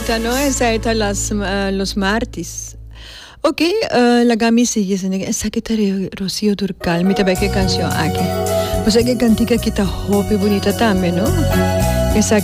bonita, ¿no? Esa es los martes. Ok, la gami sigue esa que te Rocío Durcal, mira qué canción aquí. O sea que cantica que está joven bonita también, ¿no? Esa